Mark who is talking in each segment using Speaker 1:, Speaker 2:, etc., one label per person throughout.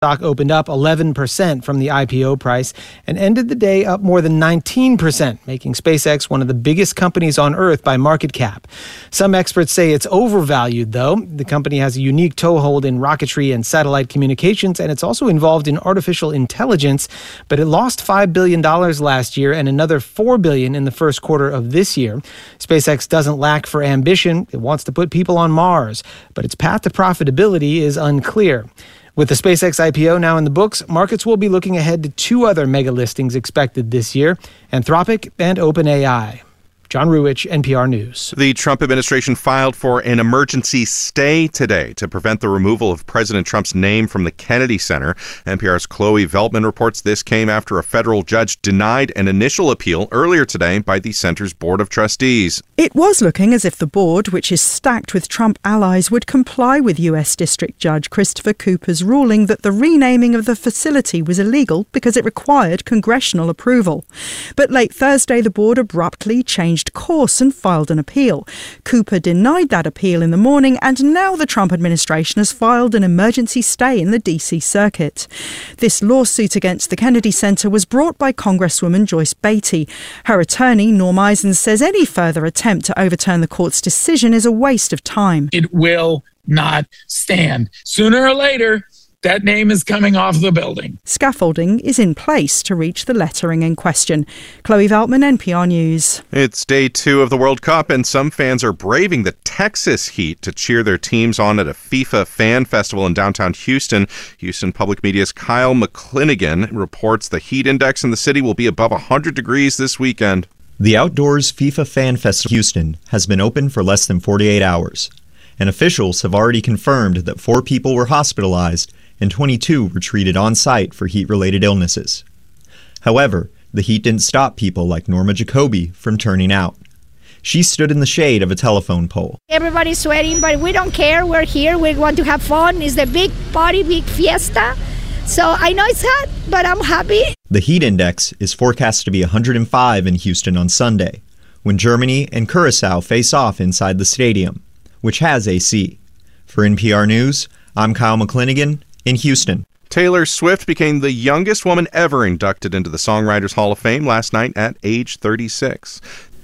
Speaker 1: Stock opened up 11% from the IPO price and ended the day up more than 19%, making SpaceX one of the biggest companies on Earth by market cap. Some experts say it's overvalued, though. The company has a unique toehold in rocketry and satellite communications, and it's also involved in artificial intelligence. But it lost $5 billion last year and another $4 billion in the first quarter of this year. SpaceX doesn't lack for ambition. It wants to put people on Mars, but its path to profitability is unclear. With the SpaceX IPO now in the books, markets will be looking ahead to two other mega listings expected this year, Anthropic and OpenAI. John Ruwitch, NPR News.
Speaker 2: The Trump administration filed for an emergency stay today to prevent the removal of President Trump's name from the Kennedy Center. NPR's Chloe Veltman reports this came after a federal judge denied an initial appeal earlier today by the center's Board of Trustees.
Speaker 3: It was looking as if the board, which is stacked with Trump allies, would comply with U.S. District Judge Christopher Cooper's ruling that the renaming of the facility was illegal because it required congressional approval. But late Thursday, the board abruptly changed course and filed an appeal. Cooper denied that appeal in the morning, and now the Trump administration has filed an emergency stay in the D.C. Circuit. This lawsuit against the Kennedy Center was brought by Congresswoman Joyce Beatty. Her attorney, Norm Eisen, says any further attempt to overturn the court's decision is a waste of time.
Speaker 4: It will not stand. Sooner or later, that name is coming off the building.
Speaker 3: Scaffolding is in place to reach the lettering in question. Chloe Veltman, NPR News.
Speaker 2: It's day 2 of the World Cup, and some fans are braving the Texas heat to cheer their teams on at a FIFA fan festival in downtown Houston. Houston Public Media's Kyle McClinigan reports the heat index in the city will be above 100 degrees this weekend.
Speaker 5: The Outdoors FIFA Fan Festival Houston has been open for less than 48 hours, and officials have already confirmed that 4 people were hospitalized and 22 were treated on-site for heat-related illnesses. However, the heat didn't stop people like Norma Jacoby from turning out. She stood in the shade of a telephone pole.
Speaker 6: Everybody's sweating, but we don't care. We're here. We want to have fun. It's the big party, big fiesta. So I know it's hot, but I'm happy.
Speaker 5: The heat index is forecast to be 105 in Houston on Sunday, when Germany and Curaçao face off inside the stadium, which has AC. For NPR News, I'm Kyle McClinigan in Houston.
Speaker 2: Taylor Swift became the youngest woman ever inducted into the Songwriters Hall of Fame last night at age 36.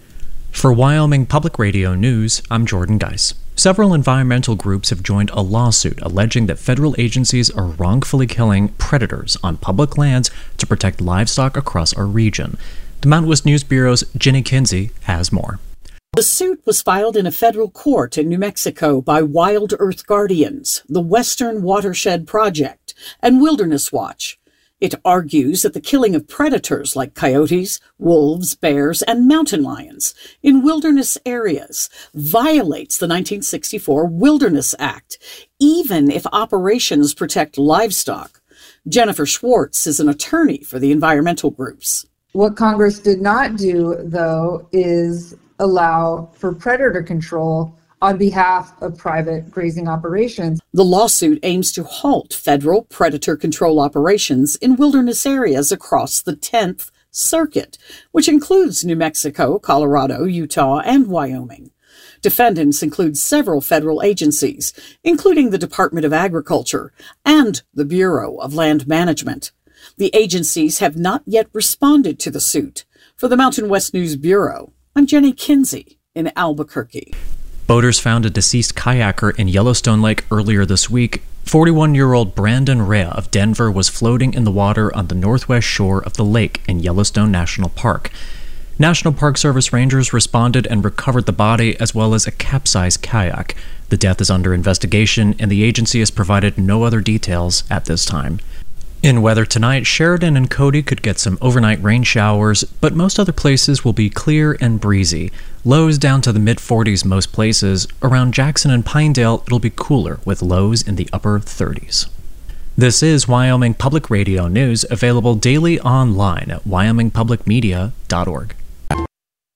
Speaker 7: For Wyoming Public Radio News, I'm Jordan Geis. Several environmental groups have joined a lawsuit alleging that federal agencies are wrongfully killing predators on public lands to protect livestock across our region. The Mountain West News Bureau's Jenny Kinsey has more.
Speaker 8: The suit was filed in a federal court in New Mexico by Wild Earth Guardians, the Western Watershed Project, and Wilderness Watch. It argues that the killing of predators like coyotes, wolves, bears, and mountain lions in wilderness areas violates the 1964 Wilderness Act, even if operations protect livestock. Jennifer Schwartz is an attorney for the environmental groups.
Speaker 9: What Congress did not do, though, is allow for predator control on behalf of private grazing operations.
Speaker 8: The lawsuit aims to halt federal predator control operations in wilderness areas across the 10th Circuit, which includes New Mexico, Colorado, Utah, and Wyoming. Defendants include several federal agencies, including the Department of Agriculture and the Bureau of Land Management. The agencies have not yet responded to the suit. For the Mountain West News Bureau, I'm Jenny Kinsey in Albuquerque.
Speaker 7: Boaters found a deceased kayaker in Yellowstone Lake earlier this week. 41-year-old Brandon Rea of Denver was floating in the water on the northwest shore of the lake in Yellowstone National Park. National Park Service rangers responded and recovered the body as well as a capsized kayak. The death is under investigation, and the agency has provided no other details at this time. In weather tonight, Sheridan and Cody could get some overnight rain showers, but most other places will be clear and breezy. Lows down to the mid-40s most places. Around Jackson and Pinedale, it'll be cooler with lows in the upper 30s. This is Wyoming Public Radio News, available daily online at wyomingpublicmedia.org.